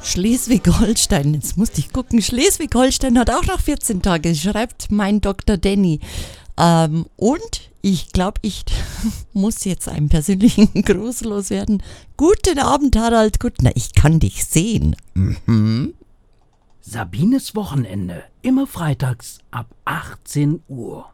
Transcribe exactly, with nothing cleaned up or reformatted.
Schleswig-Holstein, jetzt musste ich gucken, Schleswig-Holstein hat auch noch vierzehn Tage, schreibt mein Doktor Danny. Ähm, und ich glaube, ich muss jetzt einen persönlichen Gruß loswerden. Guten Abend, Harald Kuttner, ich kann dich sehen. Mhm. Sabines Wochenende, immer freitags ab achtzehn Uhr.